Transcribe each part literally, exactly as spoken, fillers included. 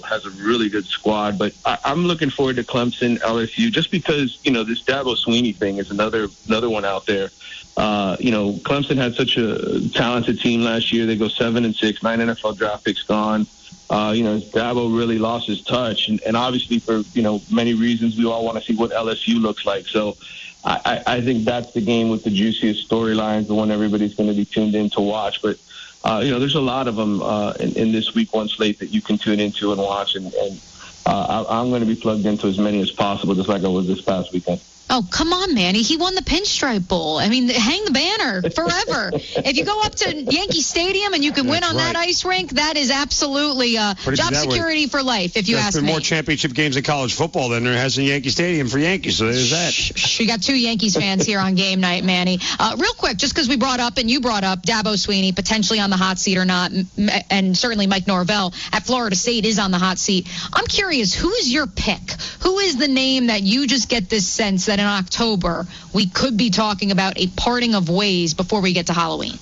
has a really good squad, but I, I'm looking forward to Clemson, L S U, just because, you know, this Dabo Swinney thing is another another one out there. Uh, you know, Clemson had such a talented team last year. They go seven and six, nine N F L draft picks gone. Uh, you know, Dabo really lost his touch, and, and obviously for, you know, many reasons, we all want to see what L S U looks like. So I, I think that's the game with the juiciest storylines, the one everybody's going to be tuned in to watch. But, uh, you know, there's a lot of them uh, in, in this week one slate that you can tune into and watch, and, and uh, I, I'm going to be plugged into as many as possible, just like I was this past weekend. Oh, come on, Manny. He won the Pinstripe Bowl. I mean, hang the banner forever. If you go up to Yankee Stadium and you can That's win on right. that ice rink, that is absolutely uh, job security for life, if you There's ask been me. more championship games in college football than there has in Yankee Stadium for Yankees, so there's that. Shh, shh. We got two Yankees fans here on game night, Manny. Uh, real quick, just because we brought up, and you brought up, Dabo Swinney potentially on the hot seat or not, and certainly Mike Norvell at Florida State is on the hot seat. I'm curious, who is your pick? Who is the name that you just get this sense that in October we could be talking about a parting of ways before we get to Halloween?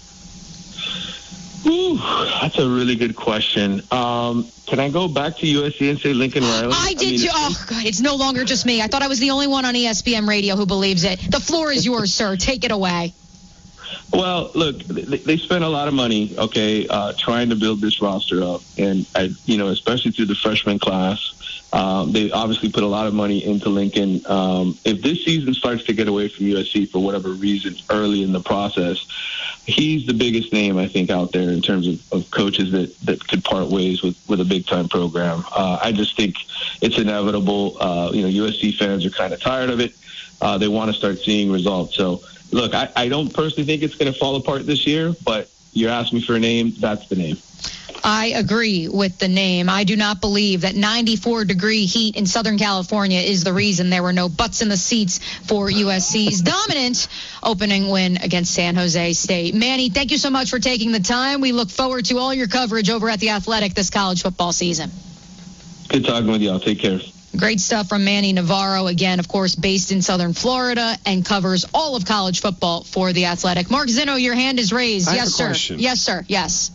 Ooh, that's a really good question. Um, can I go back to U S C and say Lincoln Riley? I did. I mean, you, oh, God, it's no longer just me. I thought I was the only one on E S P N Radio who believes it. The floor is yours, sir. Take it away. Well, look, they, they spent a lot of money, okay, uh, trying to build this roster up. And, I, you know, especially through the freshman class, um, they obviously put a lot of money into Lincoln. Um, if this season starts to get away from U S C for whatever reason early in the process, he's the biggest name, I think, out there in terms of, of coaches that, that could part ways with, with a big-time program. Uh, I just think it's inevitable. Uh, you know, U S C fans are kind of tired of it. Uh, they want to start seeing results. So, look, I, I don't personally think it's going to fall apart this year, but you're asking me for a name, that's the name. I agree with the name. I do not believe that ninety-four degree heat in Southern California is the reason there were no butts in the seats for U S C's dominant opening win against San Jose State. Manny, thank you so much for taking the time. We look forward to all your coverage over at The Athletic this college football season. Good talking with y'all. Take care. Great stuff from Manny Navarro, again, of course, based in Southern Florida and covers all of college football for The Athletic. Mark Zinno, your hand is raised. I have yes, a sir. question. Yes, sir. Yes.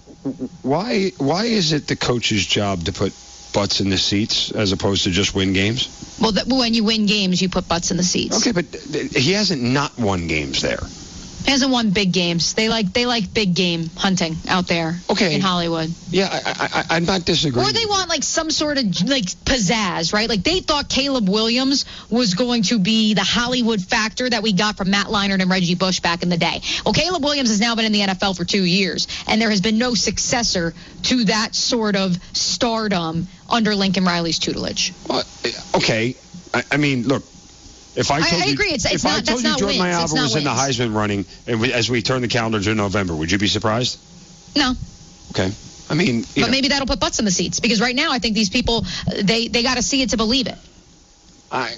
Why why is it the coach's job to put butts in the seats as opposed to just win games? Well, that, when you win games, you put butts in the seats. Okay, but th- he hasn't not won games there. He hasn't won big games. They like they like big game hunting out there Okay. in Hollywood. Yeah, I, I, I'm not disagreeing. Or they want like some sort of like pizzazz, right? Like they thought Caleb Williams was going to be the Hollywood factor that we got from Matt Leinart and Reggie Bush back in the day. Well, Caleb Williams has now been in the N F L for two years, and there has been no successor to that sort of stardom under Lincoln Riley's tutelage. Well, okay, I, I mean, look. If I, told I you, agree. It's, it's if not, I told that's you not Jordan wins. Mailata It's not was in the wins. Heisman running and we, as we turn the calendar to November, would you be surprised? No. Okay. I mean, you But know, maybe that'll put butts in the seats, because right now I think these people, they, they got to see it to believe it. I,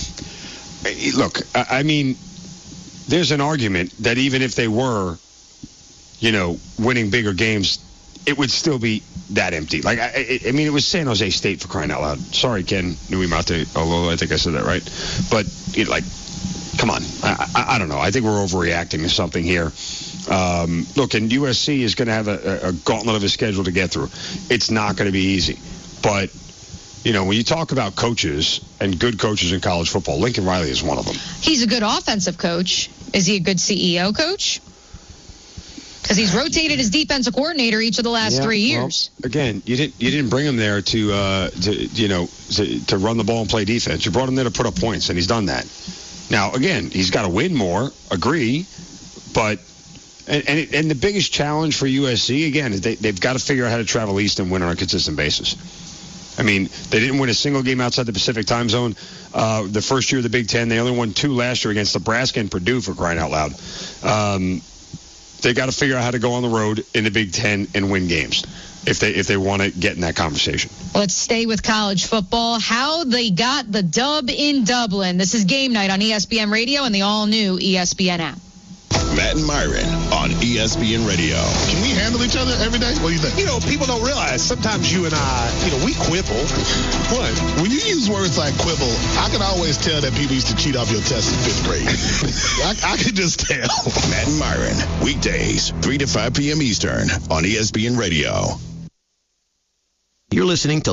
look, I, I mean, there's an argument that even if they were, you know, winning bigger games, it would still be that empty. Like, I, I mean, it was San Jose State, for crying out loud. Sorry, Ken Nuimate, although I think I said that right. But, you know, like, come on. I, I, I don't know. I think we're overreacting to something here. Um, look, and U S C is going to have a, a gauntlet of a schedule to get through. It's not going to be easy. But, you know, when you talk about coaches and good coaches in college football, Lincoln Riley is one of them. He's a good offensive coach. Is he a good C E O coach? Because he's rotated his defensive coordinator each of the last Yeah, three well, years. again, you didn't you didn't bring him there to uh, to you know to, to run the ball and play defense. You brought him there to put up points, and he's done that. Now, again, he's got to win more. Agree, but and and, it, and the biggest challenge for U S C again is they they've got to figure out how to travel east and win on a consistent basis. I mean, they didn't win a single game outside the Pacific time zone uh, the first year of the Big Ten. They only won two last year against Nebraska and Purdue, for crying out loud. Um, They got to figure out how to go on the road in the Big Ten and win games if they if they want to get in that conversation. Let's stay with college football. How they got the dub in Dublin. This is Game Night on E S P N Radio and the all-new E S P N app. Matt and Myron on E S P N Radio. Can we handle each other every day? What do you think? You know, people don't realize sometimes you and I, you know, we quibble. What? When you use words like quibble, I can always tell that people used to cheat off your test in fifth grade. I, I can just tell. Matt and Myron, weekdays, three to five p.m. Eastern on E S P N Radio. You're listening to